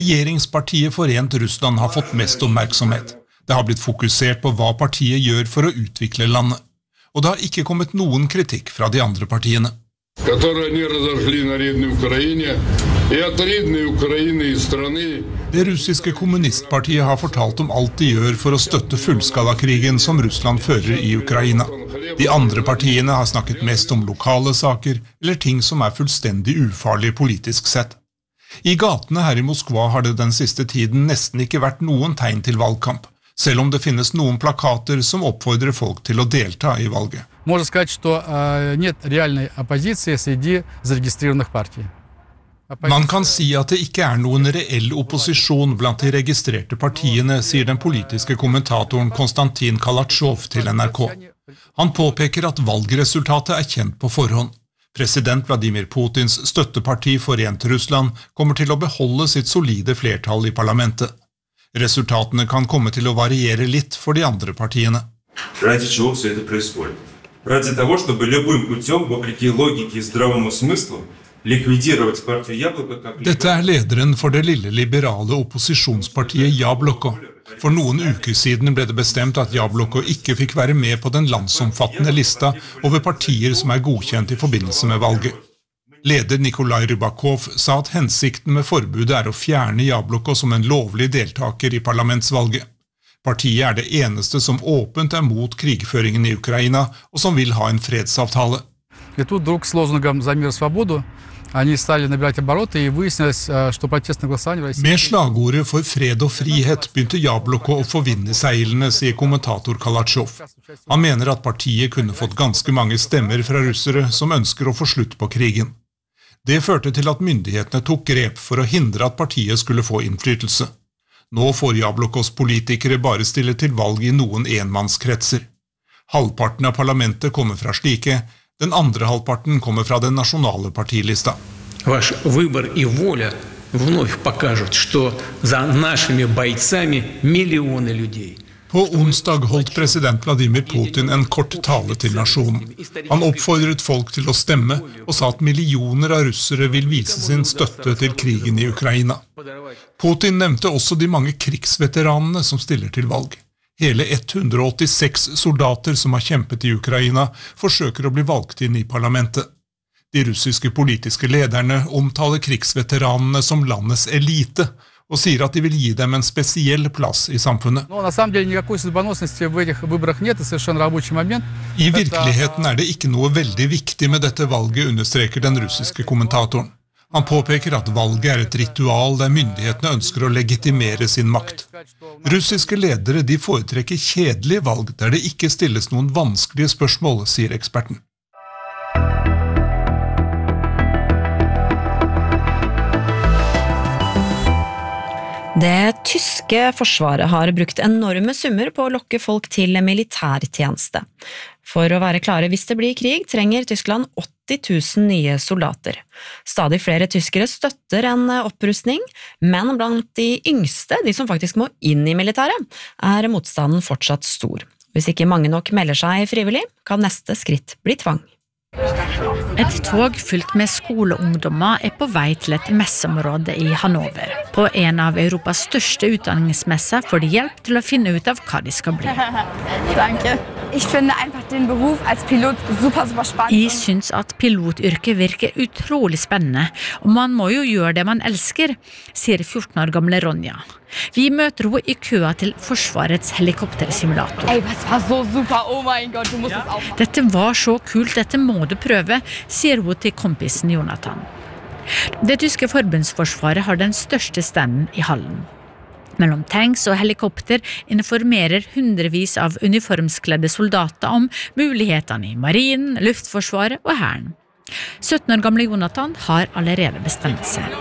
Regjeringspartiet Forent Russland har fått mest oppmerksomhet. Det har blitt fokusert på hva partiet gjør for å utvikle landet. Og det har ikke kommet noen kritikk fra de andre partiene. Det russiske kommunistpartiet har fortalt om alt de gjør for å støtte fullskalakrigen som Russland fører i Ukraina. De andre partiene har snakket mest om lokale saker, eller ting som er fullstendig ufarlige politisk sett. I gatene her i Moskva har det den siste tiden nesten ikke vært noen tegn til valgkamp, selv om det finnes noen plakater som oppfordrer folk til å delta i valget. Можно сказать, что нет реальной оппозиции среди зарегистрированных партий. Man kan si at det ikke er noen reell opposisjon blant de registrerte partiene, sier den politiske kommentatoren Konstantin Kalatsjov til NRK. Han påpeker at valgresultatet er kjent på forhånd. President Vladimir Putins støtteparti Forent Russland kommer til å beholde sitt solide flertall i parlamentet. Resultatene kan komme til å variere litt for de andre partiene. Ради чего все это происходит? Ради того, чтобы любым путем, вопреки логике и здравому смыслу, likvidировать партию Яблоко как... Dette er lederen for det lille liberale opposisjonspartiet Jabloko. For noen uker siden ble det bestemt at Jabloko ikke fikk være med på den landsomfattende lista over partier som er godkjent i forbindelse med valget. Leder Nikolai Rybakov sa at hensikten med forbudet er å fjerne Jabloko som en lovlig deltaker i parlamentsvalget. Partiet er det eneste som åpent er mot krigføringen i Ukraina, og som vil ha en fredsavtale. И тут вдруг с лозунгом «За мир и свободу» они стали набирать обороты, и выяснилось, что протестное голосование в России... Med slagordet for fred og frihet begynte Jabloko å få vind i seilene, sier kommentator Kalatsjov. Han mener at partiet kunne fått ganske mange stemmer fra russere som ønsker å få slutt på krigen. Det førte til at myndighetene tok grep for å hindre at partiet skulle få innflytelse. Nå får Jablokos politikere bare stille til valg i noen enmannskretser. Halvparten av parlamentet kommer fra slike, den andre halvparten kommer fra den nasjonale partilista. Ваш выбор и воля вновь покажут, что за нашими бойцами миллионы людей. På onsdag holdt president Vladimir Putin en kort tale til nasjonen. Han oppfordret folk til å stemme og sa at millioner av russere vil vise sin støtte til krigen i Ukraina. Putin nevnte også de mange krigsveteranene som stiller til valg. Hele 186 soldater som har kjempet i Ukraina forsøker å bli valgt inn i parlamentet. De russiske politiske lederne omtaler krigsveteranene som landets elite, og sier at de vil gi dem en spesiell plass i samfunnet. I virkeligheten er det ikke noe veldig viktig med dette valget, understreker den russiske kommentatoren. Han påpeker at valget er et ritual der myndighetene ønsker å legitimere sin makt. Russiske ledere de foretrekker kjedelige valg der det ikke stilles noen vanskelige spørsmål, sier eksperten. Det tyske forsvaret har brukt enorme summer på å lokke folk til militærtjeneste. For å være klare hvis det blir krig, trenger Tyskland 80 000 nye soldater. Stadig flere tyskere støtter en opprustning, men blant de yngste, de som faktisk må inn i militæret, er motstanden fortsatt stor. Hvis ikke mange nok melder seg frivillig, kan neste skritt bli tvang. Et tog fylt med skoleungdommer er på vei til et messeområde i Hannover. På en av Europas største utdanningsmesser får de hjelp til å finne ut av hva de skal bli. Danke. Ich finde einfach den Beruf als Pilot super spannend. Jeg syns at pilotyrket virker utrolig spennende, og man må jo gjøre det man elsker, sier 14 år gamle Ronja. Vi møter henne i køa til Forsvarets helikoptersimulator. Ey, das war so super, oh mein Gott, du musst es auch. Dette var så kult, dette må du prøve, sier hun til kompisen Jonathan. Det tyske forbundsforsvaret har den største standen i hallen. Mellom tanks og helikopter informerer hundrevis av uniformskledde soldater om mulighetene i marinen, luftforsvaret og hæren. 17 år gamle Jonathan har allerede bestemt seg.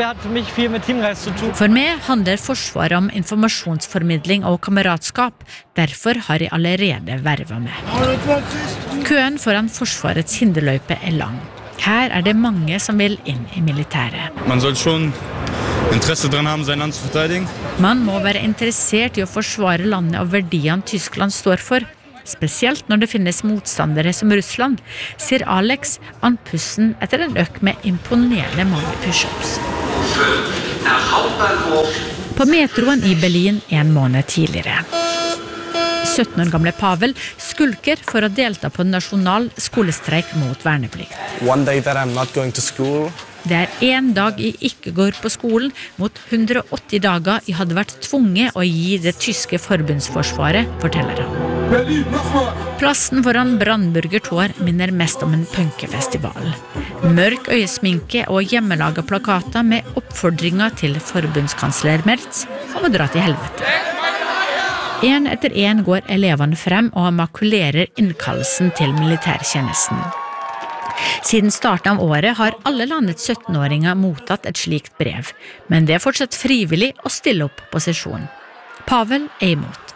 For meg handler forsvaret om informasjonsformidling og kameratskap. Derfor har jeg allerede vervet med. Køen foran Forsvarets hinderløype er lang. Her er det mange som vil inn i militæret. Man soll schon Interesse dran haben, sein Land zu verteidigen. Man må være interessert i å forsvare landet og verdiene Tyskland står for. Spesielt når det finnes motstandere som Russland, sier Alex andpusten etter en økt med imponerende mange push-ups. På metroen i Berlin en måned tidligere. 17 år gamle Pavel skulker for å delta på nasjonal skolestreik mot verneplikt. One day that I'm not going to school. Det en dag jeg ikke går på skolen mot 180 dager jeg hadde vært tvunget å gi det tyske forbundsforsvaret, forteller han. Plassen foran Brandenburger Tor minner mest om en punkefestival. Mørk øyesminke og hjemmelaga plakater med oppfordringer til forbundskansler Merz om å dra til helvete. En etter en går elevene frem og makulerer innkallelsen til militærtjenesten. Siden starten av året har alle landets 17-åringer mottatt et slikt brev, men det fortsatt frivillig å stille opp på sesjon. Pavel imot.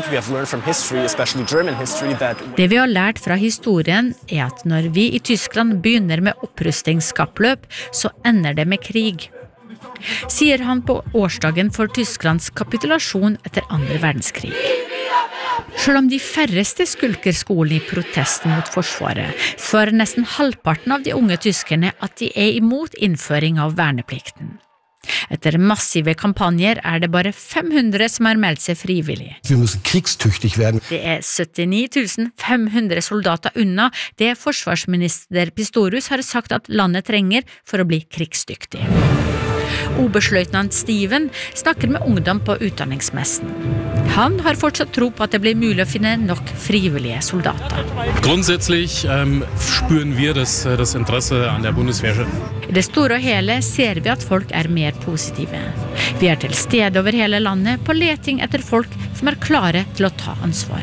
Det vi har lært fra historien at når vi i Tyskland begynner med opprustningskappløp, så ender det med krig. Sier han på årsdagen for Tysklands kapitulasjon etter andre verdenskrig. Selv om de færreste skulker skolen i protest mot forsvaret, svarer nesten halvparten av de unge tyskerne at de imot innføring av verneplikten. Etter massive kampanjer det bare 500 som har meldt seg frivillig. Vi må krigstüchtig werden. Det 79 500 soldater unna det forsvarsminister Pistorius har sagt at landet trenger for å bli krigsdyktig. Oberstløytnant Steven snakker med ungdom på utdanningsmessen. Han har fortsatt tro på at det blir mulig å finne nok frivillige soldater. Grundsätzlich spüren wir das Interesse an der Bundeswehr. I det store og hele ser vi at folk mer positive. Vi til stede over hele landet på leting etter folk som klare til å ta ansvar.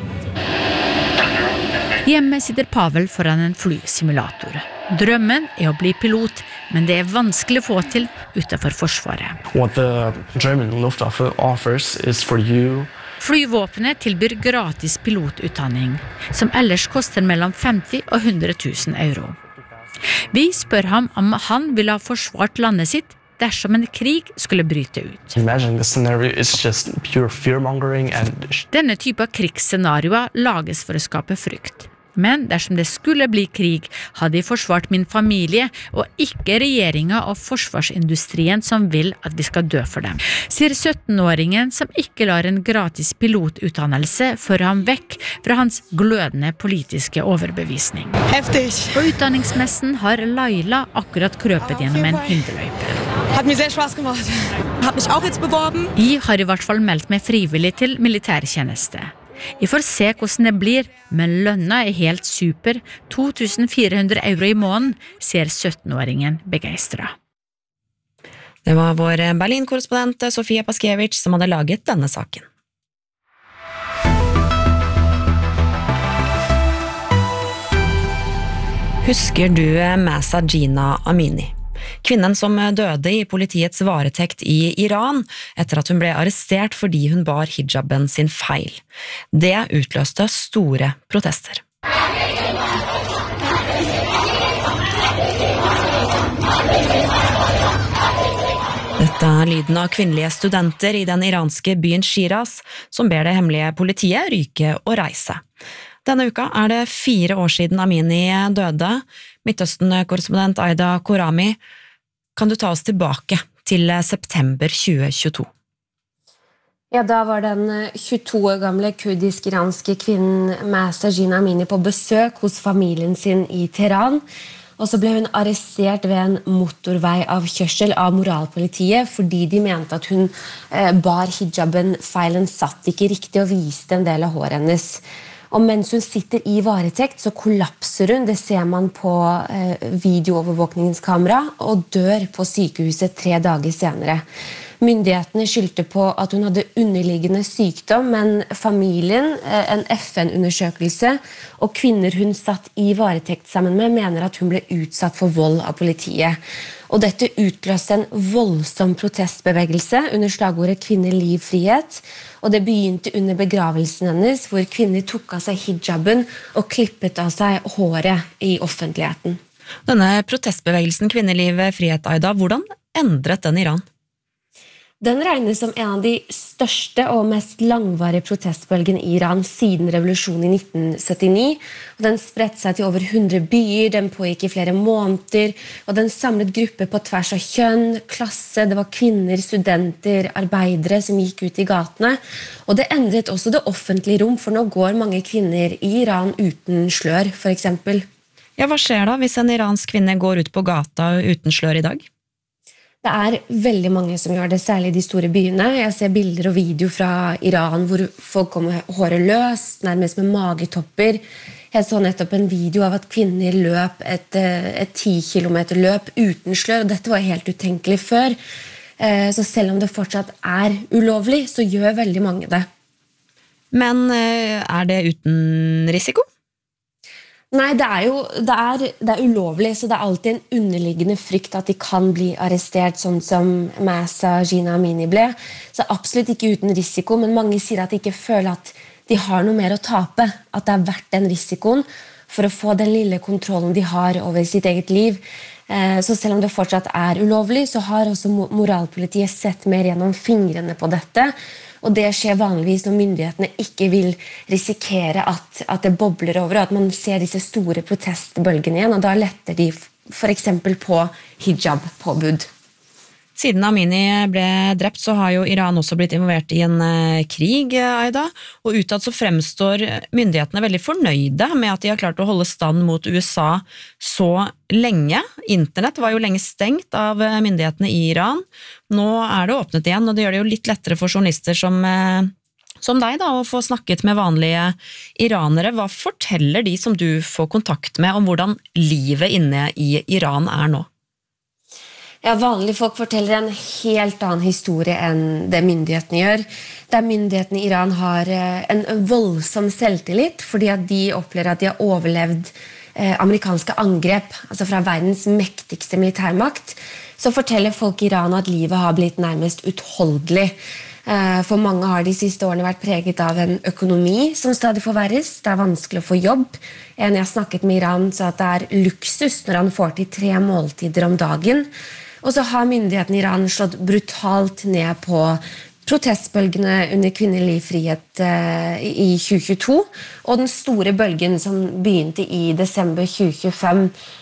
Hjemme sitter Pavel foran en flysimulator. Drømmen å bli pilot, men det vanskelig å få til utenfor forsvaret. What the German Luftwaffe offers is for you. Flyvåpenet tilbyr gratis pilotutdanning, som ellers koster mellom 50 og 100 000 euro. Vi spør ham om han vil ha forsvart landet sitt dersom en krig skulle bryte ut. Imagine the scenario is just pure fear-mongering and Denne type av krigsscenarioer lages for å skape frykt. Men dersom det skulle bli krig, hadde jeg forsvart min familie, og ikke regjeringen og forsvarsindustrien som vil at vi skal dø for dem. Sier 17-åringen som ikke lar en gratis pilotutdannelse føre ham vekk fra hans glødende politiske overbevisning. Heftig. På utdanningsmessen har Laila akkurat krøpet gjennom en hinderløype. Hat mir sehr Spaß gemacht. Hab mich auch jetzt beworben. Jeg har i hvert fall meldt meg frivillig til militærtjeneste. Jeg får se hvordan det blir, men lønna helt super, 2400 euro i måneden, ser 17-åringen begeistret. Det var vår Berlin-korrespondent Sofia Paskiewicz som hadde laget denne saken. Husker du Mahsa Jina Amini? Kvinnen som døde i politiets varetekt i Iran etter at hun ble arrestert fordi hun bar hijaben sin feil. Det utløste store protester. Dette lyden av kvinnelige studenter i den iranske byen Shiraz som ber det hemmelige politiet ryke og reise. Denne uka det 4 år siden Amini døde. Midtøsten-korrespondent Aida Korami, kan du ta oss tilbake til september 2022? Ja, da var den 22 år gamle kurdisk-iranske kvinnen Mahsa Jina Amini på besøk hos familien sin i Teheran, og så ble hun arrestert ved en motorveiavkjørsel av moralpolitiet fordi de mente at hun bar hijaben feil, den satt ikke riktig og viste en del av håret hennes. Og mens hun sitter i varetekt, så kollapser hun, det ser man på videoovervåkningens kamera, og dør på sykehuset 3 dager senere. Myndighetene skyldte på at hun hadde underliggende sykdom, men familien, en FN-undersøkelse og kvinner hun satt i varetekt sammen med, mener at hun ble utsatt for vold av politiet. Og dette utløste en voldsom protestbevegelse under slagordet «Kvinner, liv, frihet», og det begynte under begravelsen hennes, hvor kvinner tok av seg hijaben og klippet av seg håret i offentligheten. Denne protestbevegelsen «Kvinneliv, frihet», Aida, hvordan endret den Iran? Den regnes som en av de største og mest langvarige protestbølgene i Iran siden revolusjonen i 1979. Og den spredte seg til over 100 byer, den pågikk i flere måneder, og den samlet grupper på tvers av kjønn, klasse, det var kvinner, studenter, arbeidere som gikk ut i gatene. Og det endret også det offentlige rom, for nå går mange kvinner i Iran uten slør, for eksempel. Ja, hva skjer da hvis en iransk kvinne går ut på gata uten slør i dag? Det veldig mange som gjør det, særlig i de store byene. Jeg ser bilder og video fra Iran hvor folk kommer med håret løst, nærmest med magetopper. Jeg så nettopp en video av at kvinner løp et 10 kilometer løp uten slør, og dette var helt utenkelig før. Så selv om det fortsatt ulovlig, så gjør veldig mange det. Men det uten risiko? Nei, det er ulovlig, så det alltid en underliggende frykt at de kan bli arrestert, sånn som Mahsa Jina Amini ble. Så absolutt ikke uten risiko, men mange sier at de ikke føler at de har noe mer å tape, at det verdt den risikoen for å få den lille kontrollen de har over sitt eget liv. Så selv om det fortsatt ulovlig, så har også moralpolitiet sett mer gjennom fingrene på dette. Og det skjer vanligvis når myndighetene ikke vil risikere at det bobler over, og at man ser disse store protestbølgene igjen, og da letter de for eksempel på hijab-påbud. Siden Amini ble drept, så har jo Iran også blitt involvert i en krig, Aida, og utad så fremstår myndighetene veldig fornøyde med at de har klart å holde stand mot USA så lenge. Internett var jo lenge stengt av myndighetene i Iran. Nå det åpnet igjen, og det gjør det jo litt lettere for journalister som deg da, å få snakket med vanlige iranere. Hva forteller de som du får kontakt med om hvordan livet inne i Iran nå? Ja, vanlige folk forteller en helt annen historie enn det myndighetene gjør. Der myndighetene i Iran har en voldsom selvtillit, fordi at de opplever at de har overlevd amerikanske angrep, altså fra verdens mektigste militærmakt, så forteller folk i Iran at livet har blitt nærmest utholdelig. For mange har de siste årene vært preget av en økonomi som stadig forverres. Det vanskelig å få jobb. En jeg snakket med i Iran sa at det luksus når han får til 3 måltider om dagen. Og så har myndighetene i Iran slått brutalt ned på protestbølgene under kvinnelig frihet i 2022, og den store bølgen som begynte i desember 2025.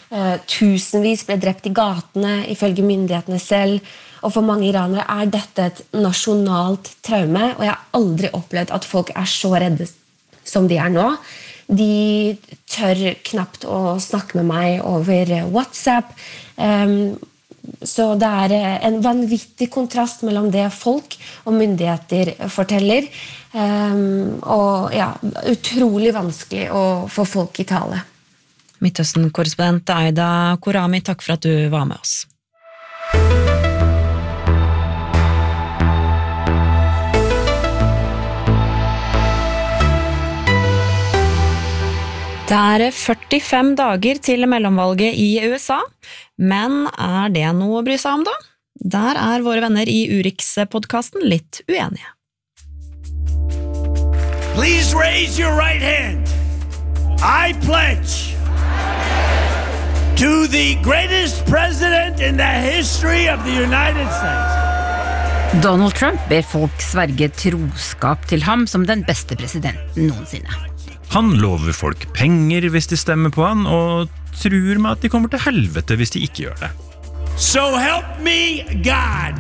Tusenvis ble drept i gatene, ifølge myndighetene selv, og for mange iranere dette et nasjonalt traume, og jeg har aldri opplevd at folk så redde som de nå. De tør knapt å snakke med meg over WhatsApp, så det en vanvittig kontrast mellom det folk og myndigheter forteller, og utrolig vanskelig å få folk i tale. Midtøsten-korrespondent Aida Khorrami, takk for at du var med oss. Det 45 dager til mellomvalget i USA, men det noe å bry seg om da? Der våre venner i Urix-podcasten litt uenige. Please raise your right hand. I pledge to the greatest president in the history of the United States. Donald Trump ber folk sverge troskap til ham som den beste presidenten noensinne. Han lover folk penger hvis de stemmer på han, og truer med at de kommer til helvete hvis de ikke gjør det. So help me God!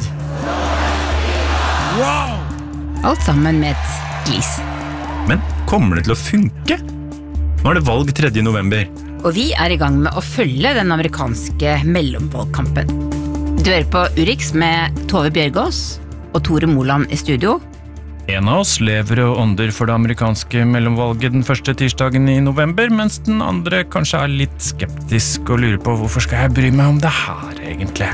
Wow! Alt sammen med et glis. Men kommer det til å funke? Nå det valg 3. november. Og vi i gang med å følge den amerikanske mellomvalgkampen. Du hører på Urix med Tove Bjørgaas og Tore Moland i studio. En av oss lever og ånder for det amerikanske mellomvalget den første tirsdagen i november, mens den andre kanskje litt skeptisk og lurer på hvorfor skal jeg bry meg om det her egentlig.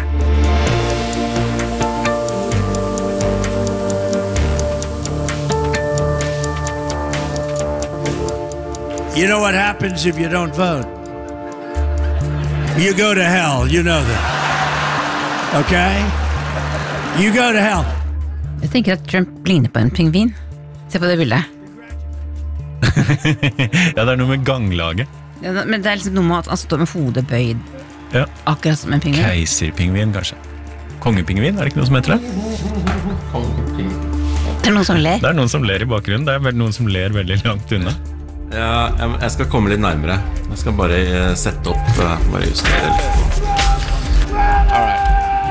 You know what happens if you don't vote? You go to hell, you know that. Okay? You go to hell. Jeg tenker at Trump ligner på en pingvin. Se på det bildet. Ja, det noe med ganglaget. Ja, men det liksom noe med at han står med hodet bøyd. Ja. Akkurat som en pingvin. Keiserpingvin, kanskje. Kongepingvin, det ikke noe som heter det? Det noen som ler. Det noen som ler i bakgrunnen, det vel noen som ler veldig langt unna. Ja, jeg skal komme litt nærmere. Jeg skal bare sette opp, bare justere litt. Alright.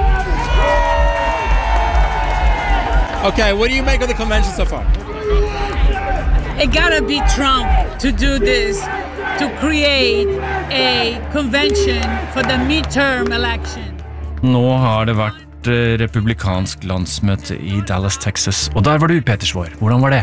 Okay, what do you make of the convention so far? It gotta be Trump to do this, to create a convention for the midterm election. Nå har det vært republikansk landsmøte i Dallas, Texas, og der var du, Peter Svår. Hvordan var det?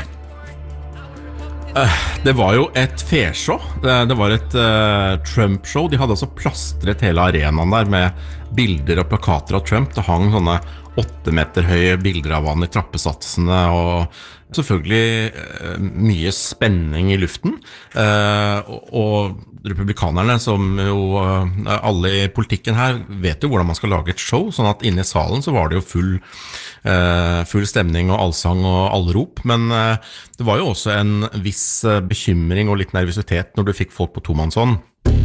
Det var jo et feshow. Det var et Trump-show. De hadde altså plastret hele arenaen der med bilder og plakater av Trump. Det hang sånne 8 meter høye bilder av han i trappesatsene, og selvfølgelig mye spenning i luften. Og republikanerne, som jo alle i politikken her, vet jo hvordan man skal lage et show, sånn at inne i salen så var det jo full stemning og allsang og allrop, men det var jo også en viss bekymring og litt nervøsitet når du fikk folk på tomannshånd.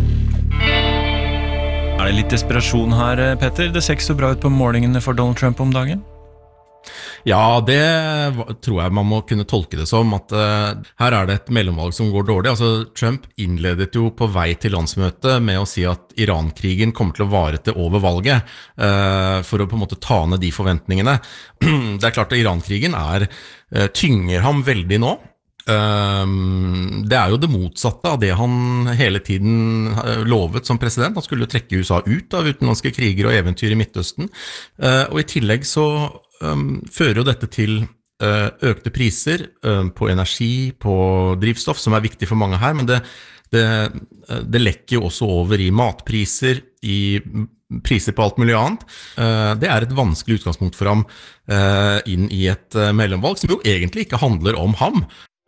Det litt desperasjon her, Peter? Det ser ikke så bra ut på målingene for Donald Trump om dagen? Ja, det tror jeg man må kunne tolke det som, at her det et mellomvalg som går dårlig. Altså, Trump innledet jo på vei til landsmøtet med å si at Iran-krigen kommer til å vare til over valget, for å på en måte ta ned de forventningene. Det klart at Iran-krigen tynger ham veldig nå. Det jo det motsatte av det han hele tiden lovet som president. Han skulle trekke USA ut av utenlandske kriger og eventyr i Midtøsten, og i tillegg så fører jo dette til økte priser på energi, på drivstoff, som viktig for mange her, men det lekker jo også over i matpriser, i priser på alt mulig annet. Det et vanskelig utgangspunkt for ham inn i et mellomvalg, som jo egentlig ikke handler om ham.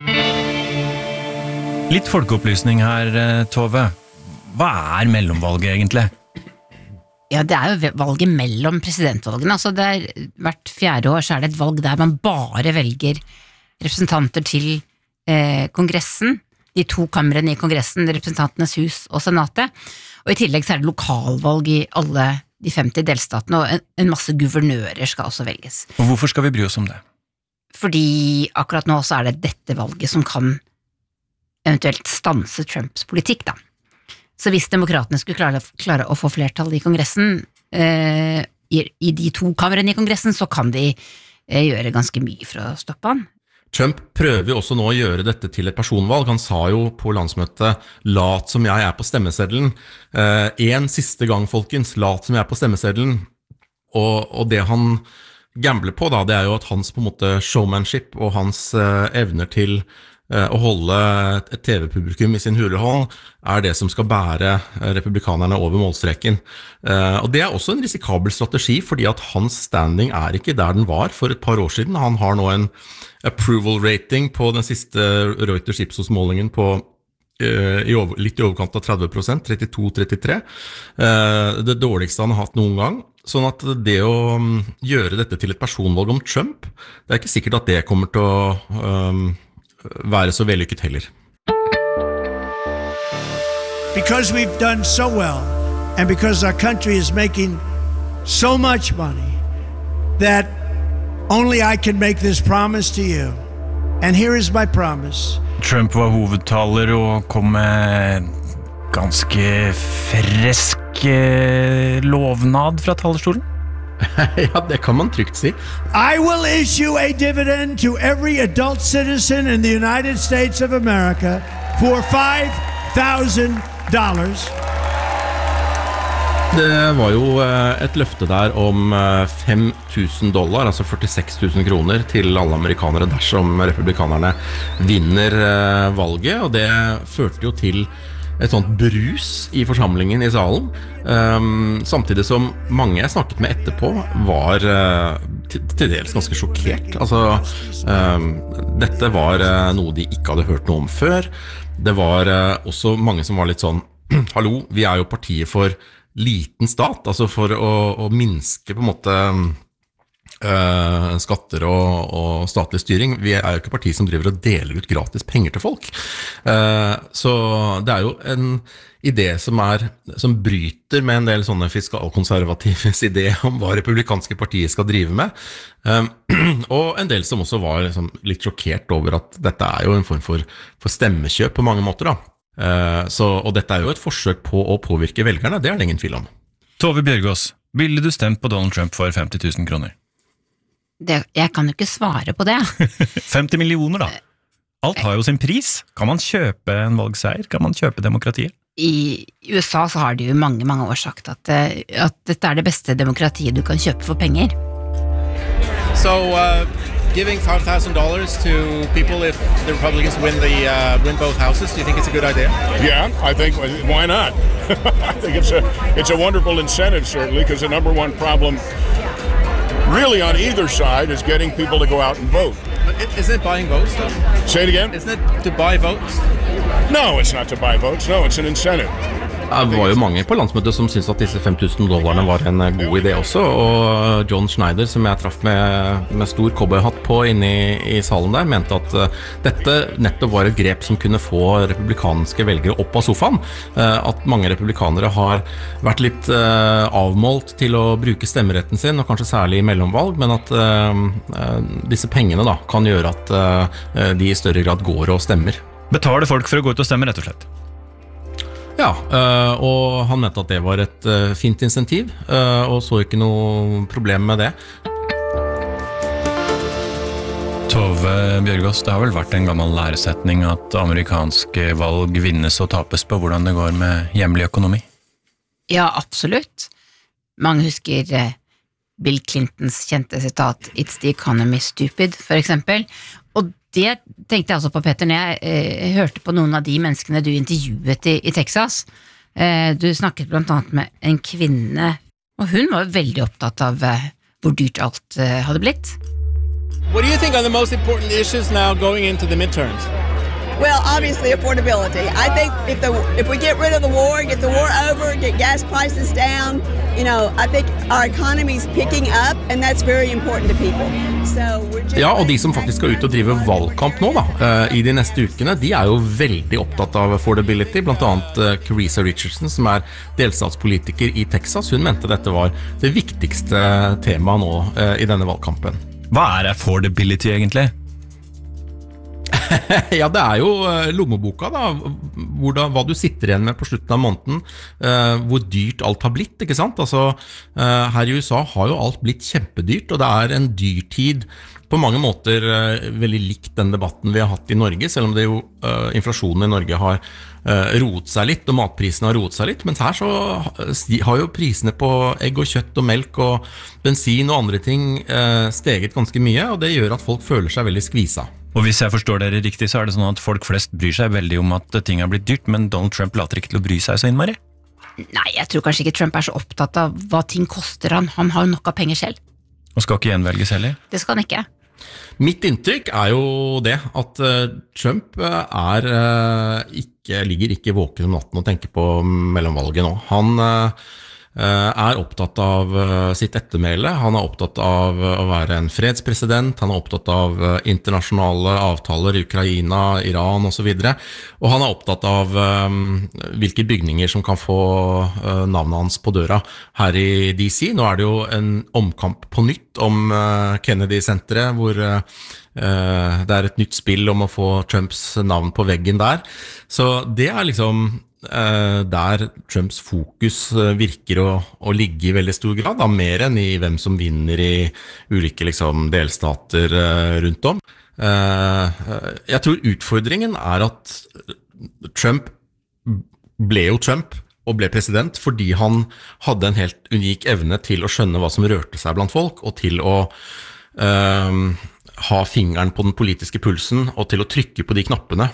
Litt folkeopplysning her, Tove. Hva mellomvalget egentlig? Ja, det jo valget mellom presidentvalgene. Altså hvert 4. år så det et valg der man bare velger representanter til Kongressen, de 2 kamrene i Kongressen, Representantenes hus og Senatet, og i tillegg så det lokalvalg i alle de 50 delstatene, og en masse guvernører skal også velges. Og hvorfor skal vi bry oss om det? Fordi akkurat nå så det dette valget som kan eventuelt stanse Trumps politikk, da. Så hvis demokratene skulle klare å få flertall i Kongressen, i de 2 kamrene i Kongressen, så kan de gjøre ganske mye for å stoppe han. Trump prøver jo også nå å gjøre dette til et personvalg. Han sa jo på landsmøtet, lat som jeg på stemmeseddelen. En siste gang, folkens, lat som jeg på stemmeseddelen. Og det han gambler på, da, det jo at hans på en måte showmanship og hans evner til å holde et TV-publikum i sin hulehånd det som skal bære republikanerne over målstreken. Og det også en risikabel strategi, fordi at hans standing ikke der den var for et par år siden. Han har nå en approval rating på den siste Reuters-Ipsos-målingen på litt i overkant av 30%, 32-33. Det dårligste han har hatt noen gang. Sånn at det å gjøre dette til et personvalg om Trump, det ikke sikkert at det kommer til å være så vellykket heller. Because we've done so well, and because our country is making so much money, that only I can make this promise to you. And here is my promise. Trump var hovedtaler og kom med ganske frisk lovnad fra talerstolen. Ja, det kan man trygt si. I will issue a dividend to every adult citizen in the United States of America for $5,000. Det var jo et løfte der om $5,000, altså 46 000 kroner til alle amerikanere dersom republikanerne vinner valget, og det førte jo til et sånt brus i forsamlingen i salen, samtidig som mange jeg snakket med etterpå var til dels ganske sjokkert. Altså, dette var noe de ikke hadde hørt noe om før. Det var også mange som var litt sånn, hallo, vi jo partiet for liten stat, altså for å minske på en måte skatter og statlig styring. Vi jo ikke parti som driver og deler ut gratis penger til folk. Så det jo en idé som bryter med en del sånne fiskalkonservatives idé om hva republikanske partier skal drive med. Og en del som også var liksom litt sjokkert over at dette jo en form for stemmekjøp på mange måter da. Og dette jo et forsøk på å påvirke velgerne, det det ingen tvil om. Tove Bjørgaas, ville du stemt på Donald Trump for 50 000 kroner? Jeg kan jo ikke svare på det. 50 millioner da. Alt har jo sin pris. Kan man kjøpe en valgseier? Kan man kjøpe demokratiet? I USA så har de jo mange år sagt at dette det beste demokratiet du kan kjøpe for penger. So, giving $5,000 to people if the Republicans win both houses, do you think it's a good idea? Yeah, I think, why not? I think it's a wonderful incentive, certainly, because the number one problem really on either side is getting people to go out and vote. Isn't it buying votes, though? Say it again? Isn't it to buy votes? No, it's not to buy votes. No, it's an incentive. Det var jo mange på landsmøtet som syntes at disse $5,000 var en god idé også, og John Schneider, som jeg traff med stor cowboyhatt på inne i salen der, mente at dette nettopp var et grep som kunne få republikanske velgere opp av sofaen, at mange republikanere har vært litt avmålt til å bruke stemmeretten sin, og kanskje særlig i mellomvalg, men at disse pengene da kan gjøre at de i større grad går og stemmer. Betaler folk for å gå ut og stemme, rett og slett? Ja, og han mente at det var et fint insentiv, og så ikke noe problem med det. Tove Bjørgaas, det har vel vært en gammel læresetning at amerikanske valg vinnes og tapes på hvordan det går med hjemlig økonomi? Ja, absolutt. Mange husker Bill Clintons kjente sitat «It's the economy, stupid», for eksempel. Og det tenkte jeg også på, Peter, når jeg hørte på noen av de menneskene du intervjuet i Texas. Du snakket blant annet med en kvinne, og hun var veldig opptatt av hvor dyrt alt hadde blitt. What do you think are the most important issues now going into the midterms? Well, obviously affordability. I think if we get rid of the war, get the war over, get gas prices down, I think our economy's picking up, and that's very important to people. So ja, og de som faktisk skal ut og drive valgkamp nå da, i de neste ukene, de jo veldig opptatt av affordability, blant annet Carissa Richardson, som delstatspolitiker i Texas. Hun mente dette var det viktigste temaet nå i denne valgkampen. Hva affordability egentlig? Ja, det jo lommeboka da, hva du sitter igjen med på slutten av måneden, hvor dyrt alt har blitt, ikke sant? Altså, her i USA har jo alt blitt kjempedyrt, og det en dyrtid på mange måter veldig likt den debatten vi har hatt i Norge, selv om det jo inflasjonen i Norge har roet seg litt, og matprisene har roet seg litt, mens her så har jo prisene på egg og kjøtt og melk og bensin og andre ting steget ganske mye, og det gjør at folk føler seg veldig skvisa. Og hvis jeg forstår dere riktig, så det sånn at folk flest bryr seg veldig om at ting har blitt dyrt, men Donald Trump later ikke til å bry seg så innmari? Nei, jeg tror kanskje ikke Trump så opptatt av hva ting koster han. Han har jo nok av penger selv. Og skal ikke gjenvelges heller? Det skal han ikke. Mitt inntrykk jo det at Trump ligger ikke våken om natten og tenker på mellomvalget nå. Han opptatt av sitt ettermæle, han opptatt av å være en fredspresident, han opptatt av internasjonale avtaler i Ukraina, Iran og så videre, og han opptatt av hvilke bygninger som kan få navnet hans på døra her i DC. Nå det jo en omkamp på nytt om Kennedy-senteret, hvor det et nytt spill om å få Trumps navn på veggen der, så det liksom der Trumps fokus virker å ligge i veldig stor grad, da, mer enn i hvem som vinner i ulike delstater rundt om. Jeg tror utfordringen at Trump ble jo Trump og ble president fordi han hadde en helt unik evne til å skjønne hva som rørte seg blant folk, og til å ha fingeren på den politiske pulsen, og til å trykke på de knappene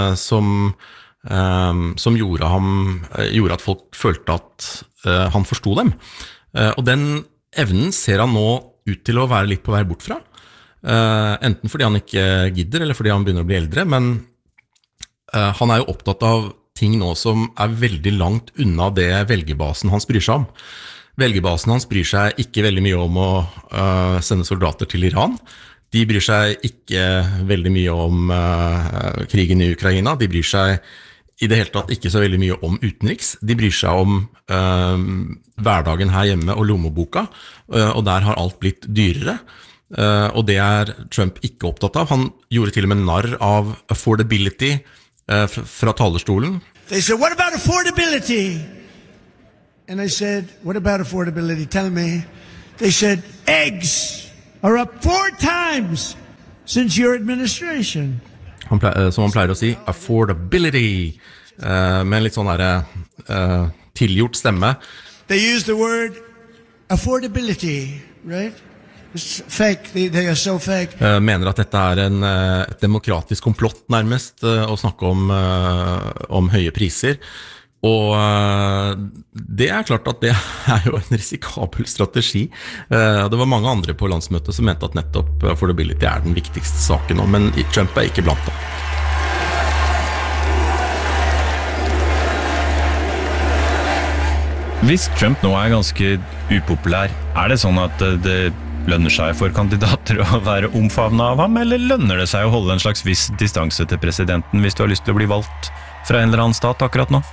som gjorde at folk følte at han forstod dem. Og den evnen ser han nå ut til å være litt på vei bort fra. Enten fordi han ikke gidder, eller fordi han begynner å bli eldre, men han jo opptatt av ting nå som veldig langt unna det velgerbasen hans bryr seg om. Velgerbasen hans bryr seg ikke veldig mye om å sende soldater til Iran. De bryr seg ikke veldig mye om krigen i Ukraina. De bryr seg i det hele tatt ikke så veldig mye om utenriks. De bryr seg om hverdagen her hjemme og lommeboka, og der har alt blitt dyrere. Og det Trump ikke opptatt av. Han gjorde til og med narr av affordability fra talerstolen. They said, what about affordability? And I said, what about affordability? Tell me. They said, eggs are up 4 times since your administration. Som han pleier å si, affordability, med en litt sånn tilgjort stemme. They use the word affordability, right? It's fake. They are so fake. Mener at dette et demokratisk komplott nærmest, å snakke om høye priser. Og det klart at det jo en risikabel strategi. Det var mange andre på landsmøtet som mente at nettopp affordability den viktigste saken nå, men Trump ikke blant dem. Hvis Trump nå ganske upopulær, det sånn at det lønner seg for kandidater å være omfavnet av ham, eller lønner det seg å holde en slags viss distanse til presidenten hvis du har lyst til å bli valgt fra en eller annen stat akkurat nå?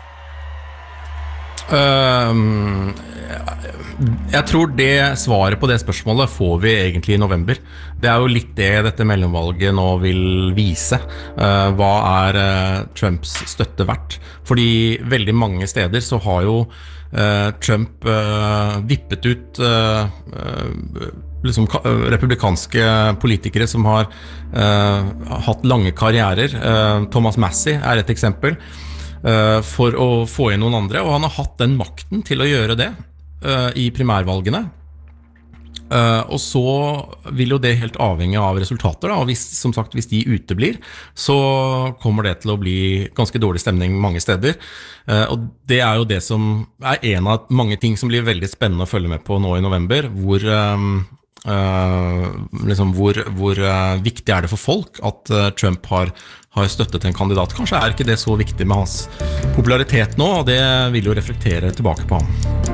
Jeg tror det svaret på det spørsmålet får vi egentlig i november. Det jo litt dette mellomvalget nå vil vise. Hva Trumps støtte verdt? Fordi veldig mange steder så har jo Trump vippet ut liksom republikanske politikere som har hatt lange karrierer. Thomas Massey et eksempel. For å få inn noen andre, og han har hatt den makten til å gjøre det i primærvalgene. Og så vil jo det helt avhenge av resultater, da. Og som sagt, hvis de uteblir, så kommer det til å bli ganske dårlig stemning mange steder. Og det jo det som en av mange ting som blir veldig spennende å følge med på nå i november, hvor viktig det for folk at Trump har støttet en kandidat. Kanskje ikke det så viktig med hans popularitet nå, og det vil jo reflektere tilbake på ham.